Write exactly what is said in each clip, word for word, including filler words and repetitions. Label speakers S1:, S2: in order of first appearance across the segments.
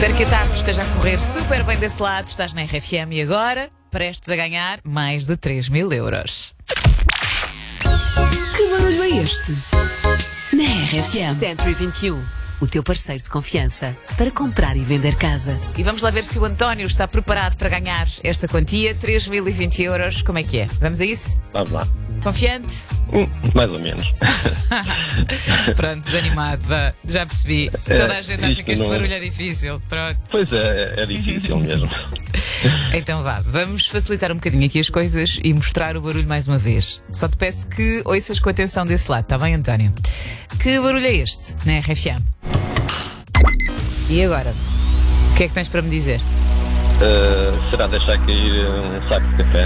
S1: Espero que a tarde esteja a correr super bem desse lado. Estás na R F M e agora prestes a ganhar mais de três mil euros.
S2: Que barulho é este?
S1: Na R F M
S2: cento e vinte e um, o teu parceiro de confiança para comprar e vender casa.
S1: E vamos lá ver se o António está preparado para ganhar esta quantia, três mil e vinte euros. Como é que é? Vamos a isso?
S3: Vamos lá.
S1: Confiante?
S3: Hum, mais ou menos.
S1: Pronto, desanimado, vá. Já percebi. Toda a gente acha
S3: isto
S1: que este
S3: não-
S1: barulho é difícil. Pronto.
S3: Pois é, é difícil mesmo.
S1: Então vá, vamos facilitar um bocadinho aqui as coisas e mostrar o barulho mais uma vez. Só te peço que ouças com atenção desse lado, está bem, António? Que barulho é este na R F M? E agora? O que é que tens para me dizer?
S3: Uh, será deixar cair um saco de café?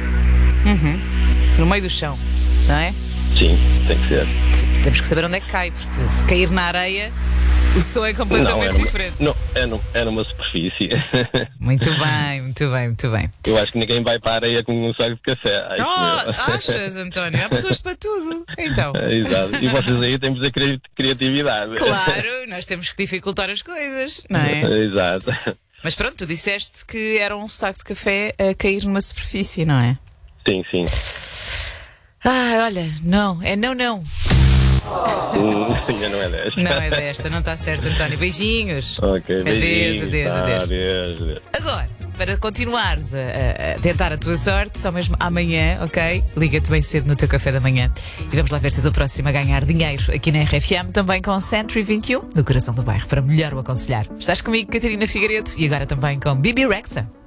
S1: No meio do chão, não é?
S3: Sim, tem que ser.
S1: Temos que saber onde é que cai, porque se cair na areia, o som é
S3: Não,
S1: completamente
S3: é numa,
S1: diferente.
S3: não, é, num- é numa superfície.
S1: Muito bem, muito bem, muito bem.
S3: Eu acho que ninguém vai para a areia com um saco de café. Acho
S1: Oh,
S3: eu.
S1: achas, António? Há pessoas para tudo. Então,
S3: É, exato. E vocês aí têm de ter cri- criatividade.
S1: claro, nós temos que dificultar as coisas, não é?
S3: Exato.
S1: Mas pronto, tu disseste que era um saco de café a cair numa superfície, não é?
S3: Sim, sim.
S1: Ah, olha, não, é não, não.
S3: Hum, ainda não é desta.
S1: Não é desta, não está certo, António. Beijinhos.
S3: Ok,
S1: Adeus,
S3: beijinhos,
S1: adeus,
S3: tá,
S1: adeus.
S3: adeus, adeus.
S1: Agora, para continuares a, a- a tentar a tua sorte, só mesmo amanhã, ok? Liga-te bem cedo no teu café da manhã e vamos lá ver se és o próximo a ganhar dinheiro aqui na R F M, também com cento e vinte e um, no coração do bairro, para melhor o aconselhar. Estás comigo, Catarina Figueiredo, e agora também com Bibi Rexa.